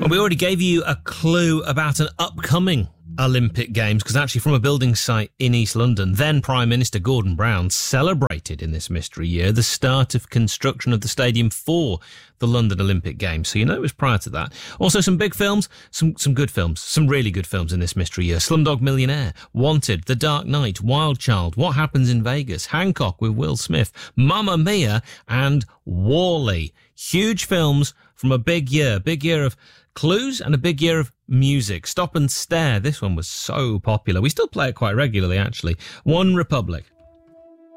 Well, we already gave you a clue about an upcoming Olympic Games, because actually from a building site in East London, then Prime Minister Gordon Brown celebrated in this mystery year the start of construction of the stadium for the London Olympic Games. So you know it was prior to that. Also some big films, some good films, some really good films in this mystery year. Slumdog Millionaire, Wanted, The Dark Knight, Wild Child, What Happens in Vegas, Hancock with Will Smith, Mamma Mia and Wall-E. Huge films from a big year of clues and a big year of music. Stop and Stare, this one was so popular. We still play it quite regularly, actually. One Republic.